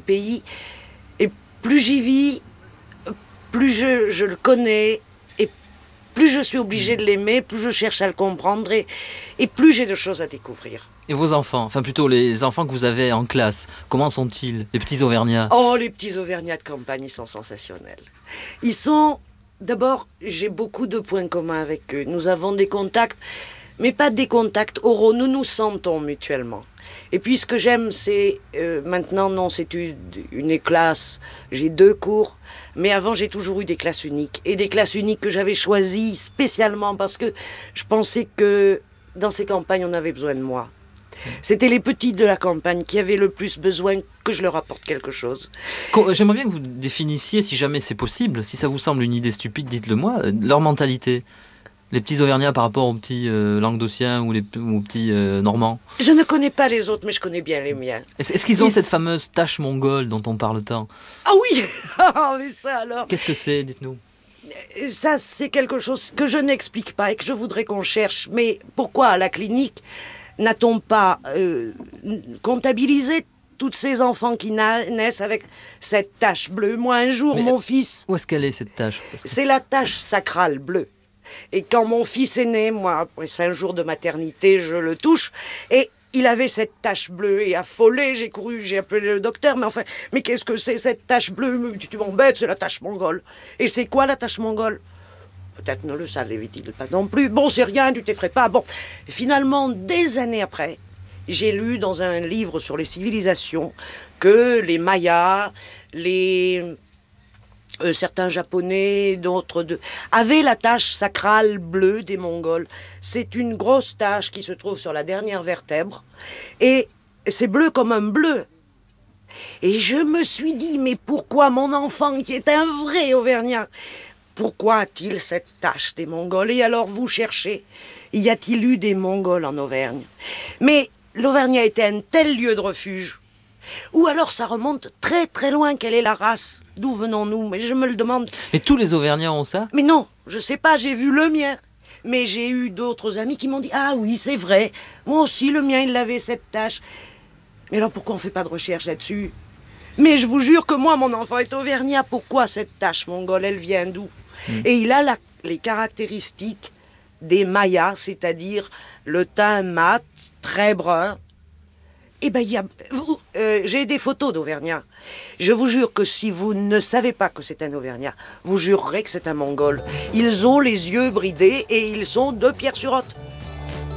pays. Et plus j'y vis, plus je le connais, et plus je suis obligée de l'aimer, plus je cherche à le comprendre, et plus j'ai de choses à découvrir. Et vos enfants, enfin plutôt les enfants que vous avez en classe, comment sont-ils, les petits Auvergnats? Oh, les petits Auvergnats de campagne, ils sont sensationnels. Ils sont... D'abord, j'ai beaucoup de points communs avec eux. Nous avons des contacts, mais pas des contacts oraux. Nous nous sentons mutuellement. Et puis, ce que j'aime, c'est... maintenant, non, c'est une classe. J'ai 2 cours. Mais avant, j'ai toujours eu des classes uniques. Et des classes uniques que j'avais choisies spécialement parce que je pensais que dans ces campagnes, on avait besoin de moi. C'était les petits de la campagne qui avaient le plus besoin que je leur apporte quelque chose. J'aimerais bien que vous définissiez, si jamais c'est possible, si ça vous semble une idée stupide, dites-le moi, leur mentalité. Les petits Auvergnats par rapport aux petits Languedociens ou aux petits Normands. Je ne connais pas les autres, mais je connais bien les miens. Est-ce qu'ils ont cette fameuse tache mongole dont on parle tant? Ah oui. Ah, mais ça alors. Qu'est-ce que c'est, dites-nous? Ça, c'est quelque chose que je n'explique pas et que je voudrais qu'on cherche. Mais pourquoi à la clinique n'a-t-on pas comptabilisé tous ces enfants qui naissent avec cette tache bleue? Moi, un jour, mon fils... Où est-ce qu'elle est, cette tache? C'est la tache sacrale bleue. Et quand mon fils est né, moi, après 5 jours de maternité, je le touche, et il avait cette tache bleue, et affolé, j'ai couru, j'ai appelé le docteur, mais enfin, mais qu'est-ce que c'est cette tache bleue? Tu m'embêtes, c'est la tache mongole. Et c'est quoi la tache mongole? Peut-être ne le savait-il pas non plus. Bon, c'est rien, tu t'effraies pas. Bon, finalement, des années après, j'ai lu dans un livre sur les civilisations que les Mayas, certains Japonais, d'autres avaient la tache sacrale bleue des Mongols. C'est une grosse tache qui se trouve sur la dernière vertèbre. Et c'est bleu comme un bleu. Et je me suis dit, mais pourquoi mon enfant, qui est un vrai Auvergnat, pourquoi a-t-il cette tache des Mongols? Et alors vous cherchez, y a-t-il eu des Mongols en Auvergne? Mais l'Auvergnat était un tel lieu de refuge. Ou alors ça remonte très très loin, quelle est la race? D'où venons-nous? Mais je me le demande. Mais tous les Auvergnats ont ça? Mais non, je sais pas, j'ai vu le mien. Mais j'ai eu d'autres amis qui m'ont dit, ah oui, c'est vrai, moi aussi le mien, il avait cette tache. Mais alors pourquoi on fait pas de recherche là-dessus? Mais je vous jure que moi, mon enfant est Auvergnat. Pourquoi cette tache mongole, elle vient d'où? Et il a les caractéristiques des Mayas, c'est-à-dire le teint mat, très brun. Eh ben, j'ai des photos d'Auvergnat. Je vous jure que si vous ne savez pas que c'est un Auvergnat, vous jurerez que c'est un Mongol. Ils ont les yeux bridés et ils sont de Pierre-sur-Othe.